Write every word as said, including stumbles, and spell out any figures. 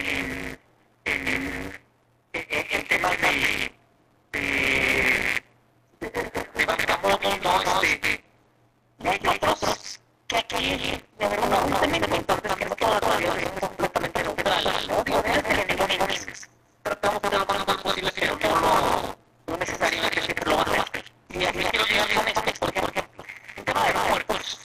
el tema de, de Bacamoto, ¿no? Este, y hay otros que aquí, de verdad, no también muy importantes que no todas las relaciones son completamente neutrales, ¿no? Obviamente, que ningún inglés tratamos de dar lo más posible, pero no, no necesariamente siempre lo van a hacer. Y aquí quiero llegar con esto, por ejemplo, el tema de los muertos.